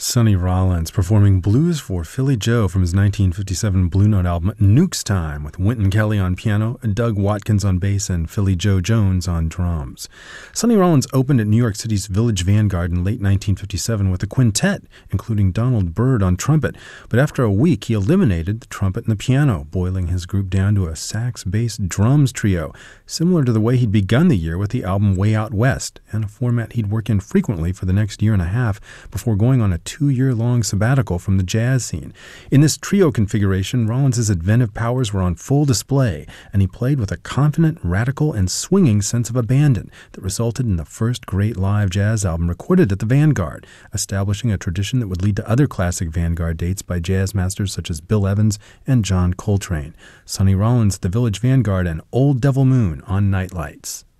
Sonny Rollins performing Blues for Philly Joe from his 1957 Blue Note album Nuke's Time, with Wynton Kelly on piano, Doug Watkins on bass, and Philly Joe Jones on drums. Sonny Rollins opened at New York City's Village Vanguard in late 1957 with a quintet, including Donald Byrd on trumpet, but after a week he eliminated the trumpet and the piano, boiling his group down to a sax, bass, drums trio, similar to the way he'd begun the year with the album Way Out West, and a format he'd work in frequently for the next year and a half before going on a 2-year-long sabbatical from the jazz scene. In this trio configuration, Rollins' inventive powers were on full display, and he played with a confident, radical, and swinging sense of abandon that resulted in the first great live jazz album recorded at the Vanguard, establishing a tradition that would lead to other classic Vanguard dates by jazz masters such as Bill Evans and John Coltrane. Sonny Rollins, The Village Vanguard, and Old Devil Moon on Night Lights.